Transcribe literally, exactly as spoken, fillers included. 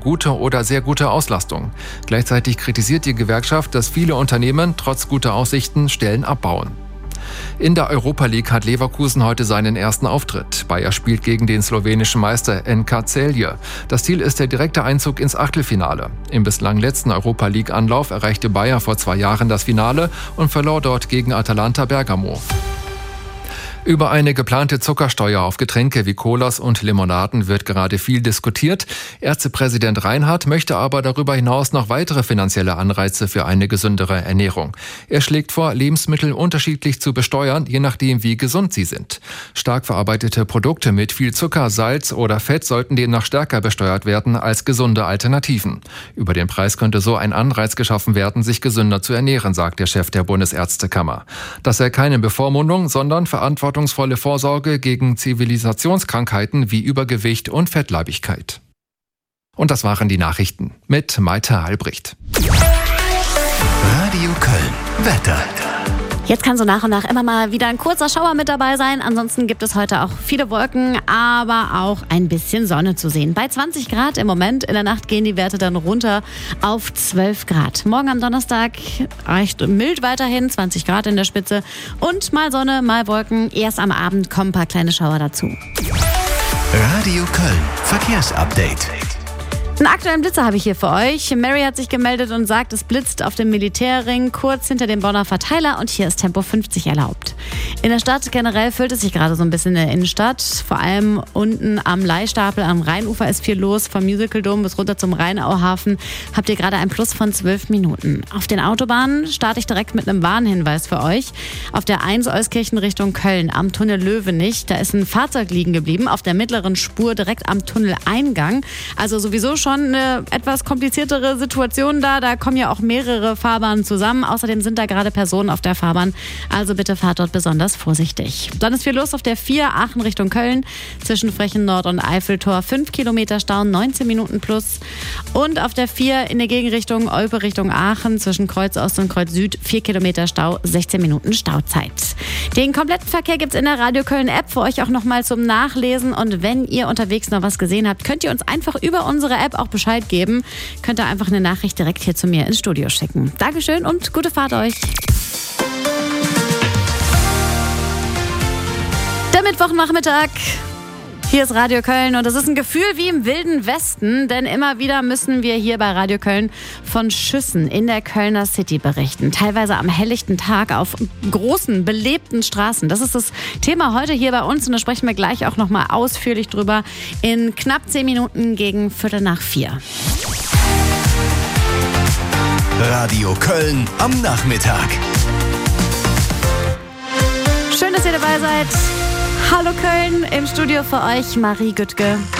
gute oder sehr gute Auslastung. Gleichzeitig kritisiert die Gewerkschaft, dass viele Unternehmen trotz guter Aussichten Stellen abbauen. In der Europa League hat Leverkusen heute seinen ersten Auftritt. Bayer spielt gegen den slowenischen Meister N K Celje. Das Ziel ist der direkte Einzug ins Achtelfinale. Im bislang letzten Europa League Anlauf erreichte Bayer vor zwei Jahren das Finale und verlor dort gegen Atalanta Bergamo. Über eine geplante Zuckersteuer auf Getränke wie Colas und Limonaden wird gerade viel diskutiert. Ärztepräsident Reinhardt möchte aber darüber hinaus noch weitere finanzielle Anreize für eine gesündere Ernährung. Er schlägt vor, Lebensmittel unterschiedlich zu besteuern, je nachdem wie gesund sie sind. Stark verarbeitete Produkte mit viel Zucker, Salz oder Fett sollten demnach stärker besteuert werden als gesunde Alternativen. Über den Preis könnte so ein Anreiz geschaffen werden, sich gesünder zu ernähren, sagt der Chef der Bundesärztekammer. Das sei keine Bevormundung, sondern Verantwortung verantwortungsvolle Vorsorge gegen Zivilisationskrankheiten wie Übergewicht und Fettleibigkeit. Und das waren die Nachrichten mit Maite Albrecht. Radio Köln. Wetter. Jetzt kann so nach und nach immer mal wieder ein kurzer Schauer mit dabei sein. Ansonsten gibt es heute auch viele Wolken, aber auch ein bisschen Sonne zu sehen. Bei zwanzig Grad im Moment. In der Nacht gehen die Werte dann runter auf zwölf Grad. Morgen am Donnerstag recht mild weiterhin, zwanzig Grad in der Spitze. Und mal Sonne, mal Wolken. Erst am Abend kommen ein paar kleine Schauer dazu. Radio Köln. Verkehrsupdate. Einen aktuellen Blitzer habe ich hier für euch. Mary hat sich gemeldet und sagt, es blitzt auf dem Militärring kurz hinter dem Bonner Verteiler und hier ist Tempo fünfzig erlaubt. In der Stadt generell füllt es sich gerade so ein bisschen in der Innenstadt. Vor allem unten am Leihstapel am Rheinufer ist viel los. Vom Musical Dome bis runter zum Rheinauhafen habt ihr gerade ein Plus von zwölf Minuten. Auf den Autobahnen starte ich direkt mit einem Warnhinweis für euch. Auf der eins Euskirchen Richtung Köln am Tunnel Löwenich, da ist ein Fahrzeug liegen geblieben auf der mittleren Spur direkt am Tunneleingang. Also sowieso schon eine etwas kompliziertere Situation da. Da kommen ja auch mehrere Fahrbahnen zusammen. Außerdem sind da gerade Personen auf der Fahrbahn. Also bitte fahrt dort besonders vorsichtig. Dann ist viel los auf der vier Aachen Richtung Köln. Zwischen Frechen Nord und Eiffeltor fünf Kilometer Stau, neunzehn Minuten plus. Und auf der vier in der Gegenrichtung Olpe Richtung Aachen zwischen Kreuz Ost und Kreuz Süd vier Kilometer Stau, sechzehn Minuten Stauzeit. Den kompletten Verkehr gibt es in der Radio Köln App für euch auch nochmal zum Nachlesen. Und wenn ihr unterwegs noch was gesehen habt, könnt ihr uns einfach über unsere App auch Bescheid geben. Könnt ihr einfach eine Nachricht direkt hier zu mir ins Studio schicken. Dankeschön und gute Fahrt euch. Der Mittwochnachmittag. Hier ist Radio Köln und es ist ein Gefühl wie im Wilden Westen, denn immer wieder müssen wir hier bei Radio Köln von Schüssen in der Kölner City berichten. Teilweise am helllichten Tag auf großen, belebten Straßen. Das ist das Thema heute hier bei uns und da sprechen wir gleich auch nochmal ausführlich drüber in knapp zehn Minuten gegen Viertel nach vier. Radio Köln am Nachmittag. Schön, dass ihr dabei seid. Hallo Köln, im Studio für euch Marie Güttke.